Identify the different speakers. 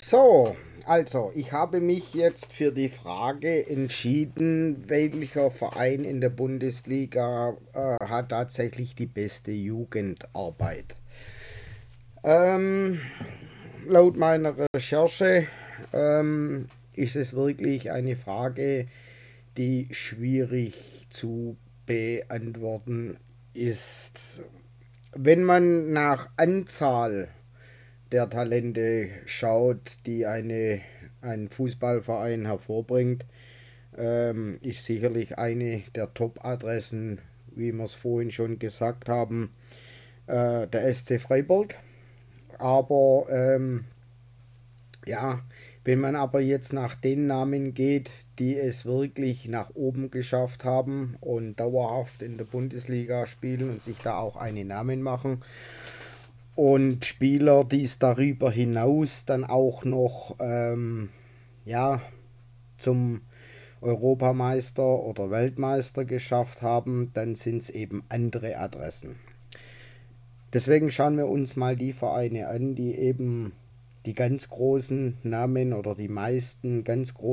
Speaker 1: So, also ich habe mich jetzt für die Frage entschieden, welcher Verein in der Bundesliga hat tatsächlich die beste Jugendarbeit. Ähm, Laut meiner Recherche ist es wirklich eine Frage, die schwierig zu beantworten ist. Wenn man nach Anzahl der Talente schaut, die ein Fußballverein hervorbringt, ist sicherlich eine der Top-Adressen, wie wir es vorhin schon gesagt haben, der SC Freiburg. Aber ja, wenn man aber jetzt nach den Namen geht, die es wirklich nach oben geschafft haben und dauerhaft in der Bundesliga spielen und sich da auch einen Namen machen, und Spieler, die es darüber hinaus dann auch noch ja, zum Europameister oder Weltmeister geschafft haben, dann sind es eben andere Adressen. Deswegen schauen wir uns mal die Vereine an, die eben die ganz großen Namen oder die meisten ganz großen